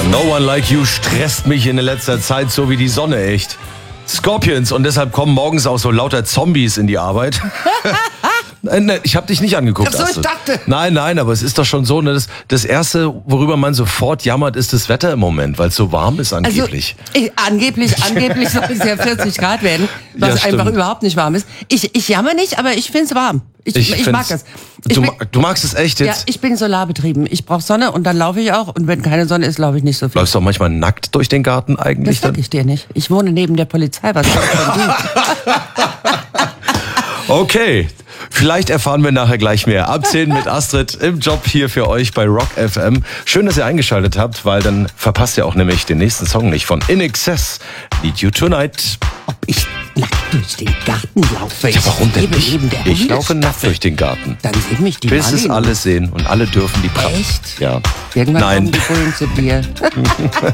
No One Like You stresst mich in letzter Zeit so wie die Sonne, echt. Scorpions, und deshalb kommen morgens auch so lauter Zombies in die Arbeit. Ich habe dich nicht angeguckt. Ach so, ich dachte. Nein, aber es ist doch schon so, ne, das Erste, worüber man sofort jammert, ist das Wetter im Moment, weil es so warm ist angeblich. Also, angeblich soll es ja 40 Grad werden, was Ja, einfach stimmt. überhaupt nicht warm ist. Ich jammer nicht, aber ich find's warm. Ich mag das. Du magst es echt Ja, jetzt? ich bin solarbetrieben. Ich brauche Sonne und dann laufe ich auch. Und wenn keine Sonne ist, laufe ich nicht so viel. Läufst du auch manchmal nackt durch den Garten eigentlich? Das sag ich dir nicht. Ich wohne neben der Polizei. Was soll ich Okay, vielleicht erfahren wir nachher gleich mehr. Ab 10 mit Astrid im Job hier für euch bei Rock FM. Schön, dass ihr eingeschaltet habt, weil dann verpasst ihr auch nämlich den nächsten Song nicht von In Excess, Need You Tonight. Ob ich nackt durch den Garten laufe? Ja, warum denn lebe nicht? neben der Ich laufe nackt Hundestaffel. durch den Garten. Dann sehen mich die Bis es Marlin. alle sehen und alle dürfen die Pracht. Echt? Ja. Irgendwann Nein. kommen die Bullen zu dir.